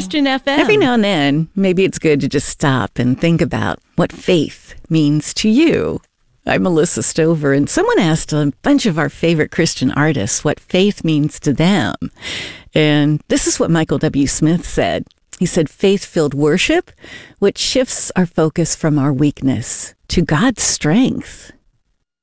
Christian FM. Every now and then, maybe it's good to just stop and think about what faith means to you. I'm Melissa Stover, and someone asked a bunch of our favorite Christian artists what faith means to them. And this is what Michael W. Smith said. He said, faith-filled worship, which shifts our focus from our weakness to God's strength.